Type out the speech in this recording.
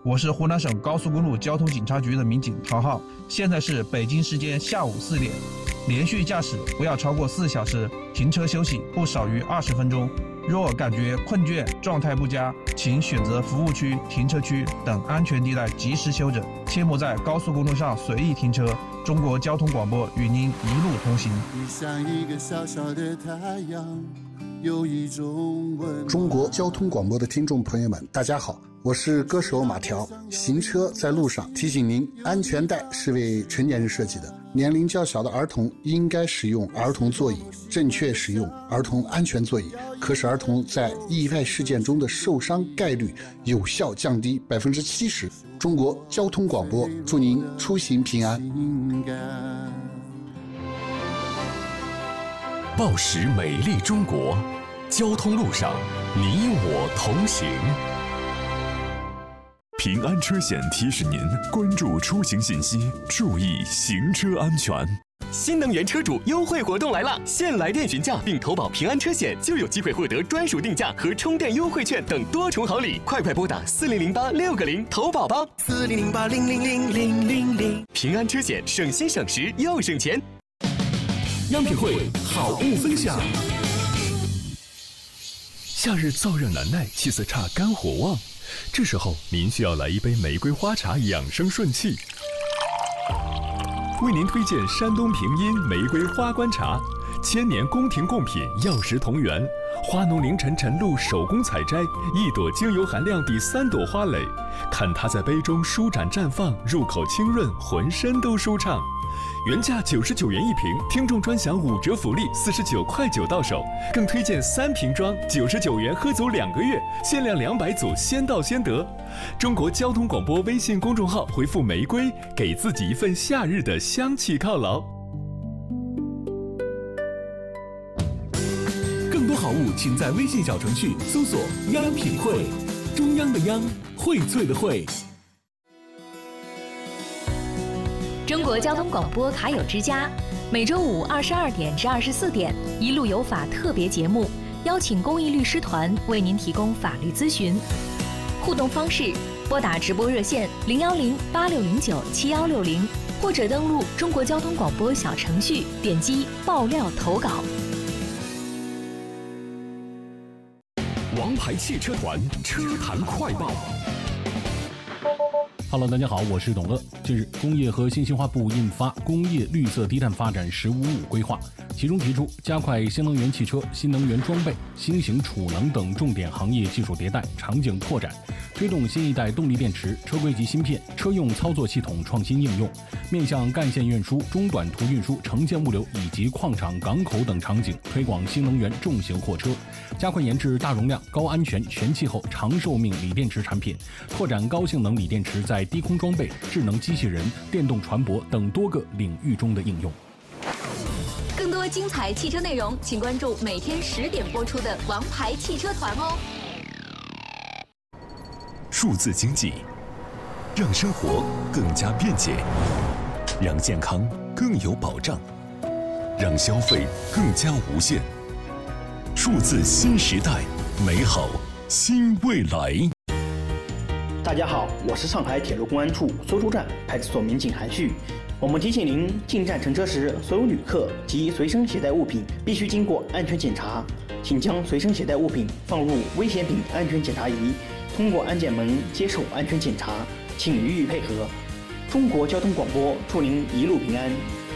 我是湖南省高速公路交通警察局的民警陶浩，现在是北京时间下午4点。连续驾驶不要超过4小时，停车休息不少于20分钟。若感觉困倦、状态不佳，请选择服务区、停车区等安全地带及时休整，切莫在高速公路上随意停车。中国交通广播与您一路同行。 你像一个小小的太阳，有一种温。 中国交通广播的听众朋友们，大家好，我是歌手马条。行车在路上，提醒您，安全带是为成年人设计的，年龄较小的儿童应该使用儿童座椅，正确使用儿童安全座椅，可使儿童在意外事件中的受伤概率有效降低70%。中国交通广播祝您出行平安。 报时美丽中国，交通路上你我同行。平安车险提示您关注出行信息，注意行车安全。 新能源车主优惠活动来了，现来电询价并投保平安车险，就有机会获得专属定价和充电优惠券等多重好礼。快拨打4008-6个0投保吧！4008-000-000。平安车险，省心省时又省钱。 央品汇好物分享。夏日燥热难耐，气色差，肝火旺，这时候您需要来一杯玫瑰花茶养生顺气。为您推荐山东平阴玫瑰花冠茶，1000年宫廷贡品，药食同源，花农凌晨晨露手工采摘，一朵精油含量比3朵花蕾，看它在杯中舒展绽放，入口清润，浑身都舒畅。原价99元一瓶，听众专享5折福利，49.9块到手，更推荐3瓶装，99元喝足2个月，限量200组，先到先得。中国交通广播微信公众号回复玫瑰，给自己一份夏日的香气犒劳。 更多好物请在微信小程序搜索央品汇，中央的央，荟萃的荟。 中国交通广播卡友之家，每周五22点至24点，一路有法特别节目，邀请公益律师团为您提供法律咨询。互动方式：拨打直播热线010-8609-7160，或者登录中国交通广播小程序，点击爆料投稿。 王牌汽车团车坛快报。 Hello， 大家好，我是董乐。近日，工业和信息化部印发《工业绿色低碳发展“15+5”规划》，其中提出加快新能源汽车、新能源装备、新型储能等重点行业技术迭代、场景拓展，推动新一代动力电池、车规级芯片、车用操作系统创新应用，面向干线运输、中短途运输、城建物流以及矿场、港口等场景推广新能源重型货车，加快研制大容量、高安全、全气候、长寿命锂电池产品，拓展高性能锂电池在低空装备、智能机器人、电动船舶等多个领域中的应用。 更多精彩汽车内容，请关注每天10点播出的《王牌汽车团》哦。 数字经济，让生活更加便捷，让健康更有保障，让消费更加无限。数字新时代，美好新未来。 大家好，我是上海铁路公安处苏州站派出所民警韩旭。我们提醒您，进站乘车时，所有旅客及随身携带物品必须经过安全检查，请将随身携带物品放入危险品安全检查仪，通过安检门接受安全检查，请予以配合。中国交通广播祝您一路平安。